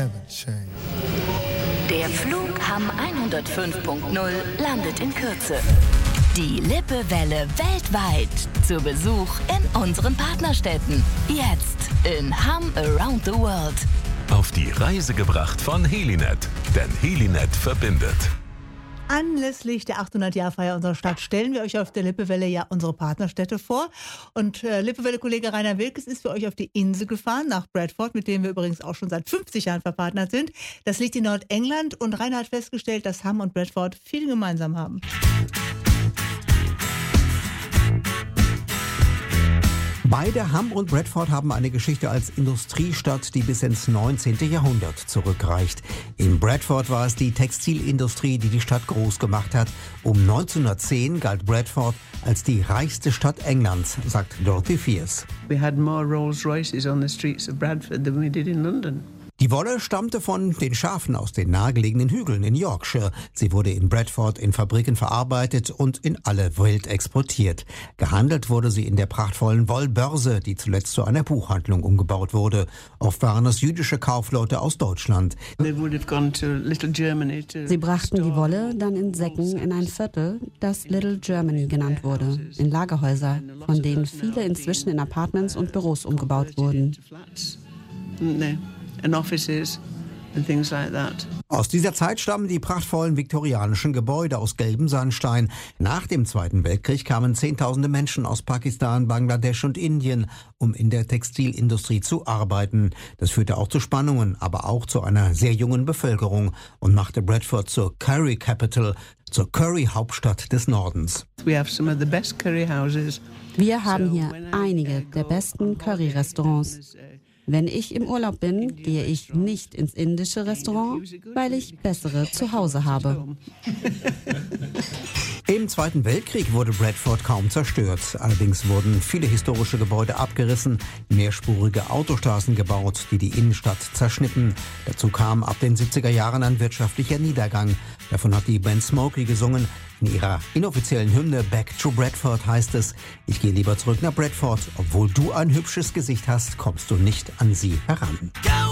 haven't changed. Der Flug Hamm 105.0 landet in Kürze. Die Lippewelle weltweit zu Besuch in unseren Partnerstädten. Jetzt in Hamm Around the World. Auf die Reise gebracht von Helinet, denn Helinet verbindet. Anlässlich der 800-Jahr-Feier unserer Stadt stellen wir euch auf der Lippewelle ja unsere Partnerstädte vor. Und Lippewelle-Kollege Rainer Wilkes ist für euch auf die Insel gefahren, nach Bradford, mit dem wir übrigens auch schon seit 50 Jahren verpartnert sind. Das liegt in Nordengland und Rainer hat festgestellt, dass Hamm und Bradford viel gemeinsam haben. Beide, Hamm und Bradford, haben eine Geschichte als Industriestadt, die bis ins 19. Jahrhundert zurückreicht. In Bradford war es die Textilindustrie, die die Stadt groß gemacht hat. Um 1910 galt Bradford als die reichste Stadt Englands, sagt Dorothy Fierce. We had more Rolls Royces on the streets of Bradford than we did in London. Die Wolle stammte von den Schafen aus den nahegelegenen Hügeln in Yorkshire. Sie wurde in Bradford in Fabriken verarbeitet und in alle Welt exportiert. Gehandelt wurde sie in der prachtvollen Wollbörse, die zuletzt zu einer Buchhandlung umgebaut wurde. Oft waren es jüdische Kaufleute aus Deutschland. Sie brachten die Wolle dann in Säcken in ein Viertel, das Little Germany genannt wurde, in Lagerhäuser, von denen viele inzwischen in Apartments und Büros umgebaut wurden. And offices and things like that. Aus dieser Zeit stammen die prachtvollen viktorianischen Gebäude aus gelbem Sandstein. Nach dem Zweiten Weltkrieg kamen Zehntausende Menschen aus Pakistan, Bangladesch und Indien, um in der Textilindustrie zu arbeiten. Das führte auch zu Spannungen, aber auch zu einer sehr jungen Bevölkerung und machte Bradford zur Curry Capital, zur Curry-Hauptstadt des Nordens. We have some of the best curry houses. Wir haben hier einige der besten Curry-Restaurants. Wenn ich im Urlaub bin, gehe ich nicht ins indische Restaurant, weil ich bessere zu Hause habe. Im Zweiten Weltkrieg wurde Bradford kaum zerstört. Allerdings wurden viele historische Gebäude abgerissen, mehrspurige Autostraßen gebaut, die die Innenstadt zerschnitten. Dazu kam ab den 70er Jahren ein wirtschaftlicher Niedergang. Davon hat die Band Smokey gesungen. In ihrer inoffiziellen Hymne Back to Bradford heißt es: Ich gehe lieber zurück nach Bradford. Obwohl du ein hübsches Gesicht hast, kommst du nicht an sie heran.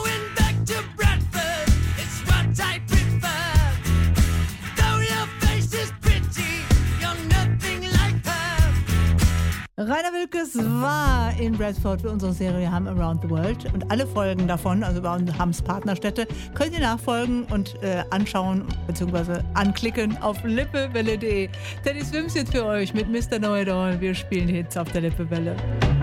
Rainer Wilkes war in Bradford für unsere Serie Hamm Around the World. Und alle Folgen davon, also über Hamms Partnerstädte, könnt ihr nachfolgen und anschauen bzw. anklicken auf lippewelle.de. Teddy Swims jetzt für euch mit Mr. Know-It-All. Wir spielen Hits auf der Lippewelle.